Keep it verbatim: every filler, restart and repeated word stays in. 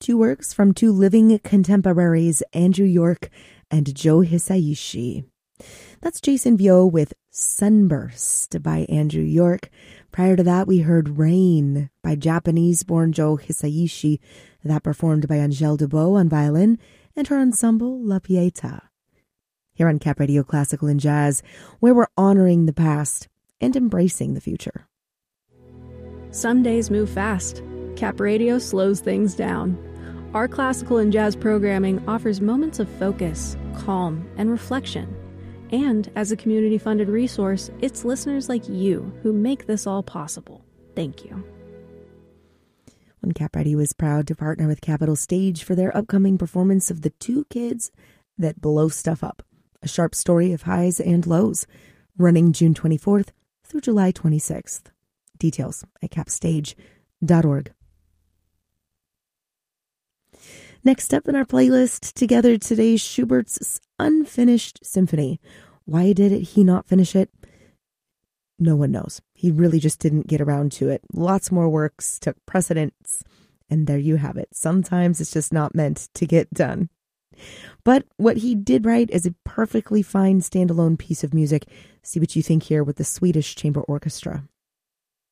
two works from two living contemporaries, Andrew York and Joe Hisaishi. That's Jason Vio with Sunburst by Andrew York. Prior to that, we heard Rain by Japanese-born Joe Hisaishi, that performed by Angèle Dubois on violin and her ensemble La Pieta. Here on Cap Radio Classical and Jazz, where we're honoring the past and embracing the future. Some days move fast. Cap Radio slows things down. Our classical and jazz programming offers moments of focus, calm, and reflection. And as a community-funded resource, it's listeners like you who make this all possible. Thank you. And Cap Radio is proud to partner with Capitol Stage for their upcoming performance of The Two Kids That Blow Stuff Up, a sharp story of highs and lows, running June twenty-fourth through July twenty-sixth. Details at capstage dot org. Next up in our playlist, together today, Schubert's Unfinished Symphony. Why did it, he not finish it? No one knows. He really just didn't get around to it. Lots more works took precedence, and there you have it. Sometimes it's just not meant to get done. But what he did write is a perfectly fine standalone piece of music. See what you think here with the Swedish Chamber Orchestra.